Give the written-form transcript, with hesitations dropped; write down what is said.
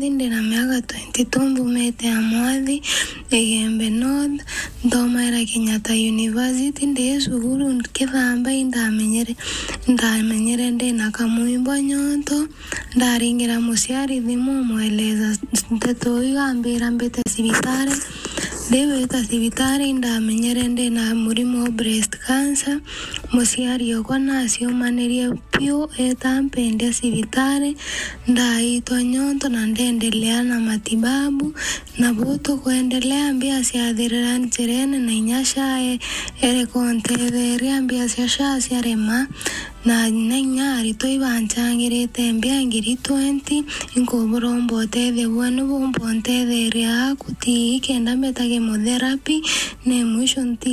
Mwadi na miaka 22 mbumete ya Mwadi Igembe North ndomaira Kenyatta University ndi suguru kithamba indamenyere ndi na kamwimbo nyonto ndaringira muciari thimu mweleza nteto igambira mbete cibitari ndeweta cibitari ndamenyere ndi na murimo wa breast cancer muciari yoko naciumanirie pio etampende cibitari ndaitwa nyonto na ndendelea na matibabu na buto kuendelea mbia ciathirira njirene na inyashae ere kontetheria mbia cia ciarema na nyari toibanchangirite mbia ngiri 20 inkuburombo tethe bwanu bombo ntetheria kuti kenda metage chemotherapy ne mwisho